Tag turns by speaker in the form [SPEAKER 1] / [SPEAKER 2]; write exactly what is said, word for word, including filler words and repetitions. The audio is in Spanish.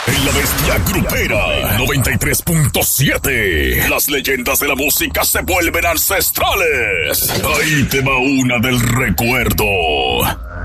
[SPEAKER 1] En La Bestia Grupera noventa y tres punto siete. Las leyendas de la música se vuelven ancestrales. Ahí te va una del recuerdo.